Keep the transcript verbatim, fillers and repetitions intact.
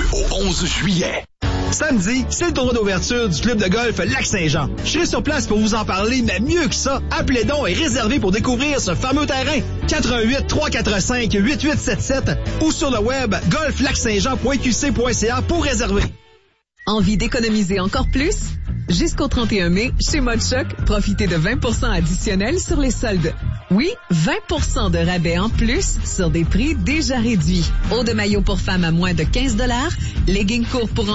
au onze juillet. Samedi, c'est le tournoi d'ouverture du club de golf Lac-Saint-Jean. Je serai sur place pour vous en parler, mais mieux que ça, appelez donc et réservez pour découvrir ce fameux terrain. quatre un huit, trois quatre cinq, huit huit sept sept ou sur le web golf lac saint jean point q c point c a pour réserver. Envie d'économiser encore plus? Jusqu'au trente et un mai, chez Mode Choc, profitez de vingt pour cent additionnels sur les soldes. Oui, vingt pour cent de rabais en plus sur des prix déjà réduits. Eau de maillot pour femmes à moins de quinze dollars, leggings courts pour